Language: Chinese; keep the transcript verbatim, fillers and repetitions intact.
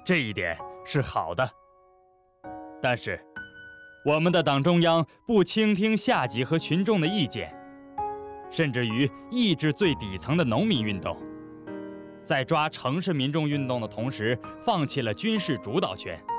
这一点是好的。但是，我们的党中央不倾听下级和群众的意见，甚至于抑制最底层的农民运动，在抓城市民众运动的同时，放弃了军事主导权。